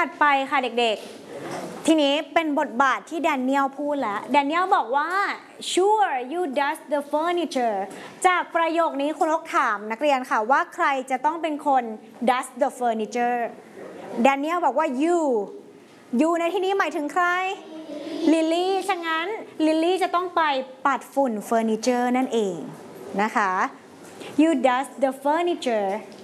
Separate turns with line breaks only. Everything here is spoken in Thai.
ถัดไปค่ะเด็กๆทีนี้เป็นบทบาทที่แดเนียลพูดแล้วแดเนียลบอกว่า sure you dust the furniture จากประโยคนี้คุณนกถามนักเรียนค่ะว่าใครจะต้องเป็นคน dust the furniture แดเนียลบอกว่า you ในที่นี้หมายถึงใครลิลลี่ฉะนั้นลิลลี่จะต้องไปปัดฝุ่นเฟอร์นิเจอร์นั่นเองนะคะ you dust the furniture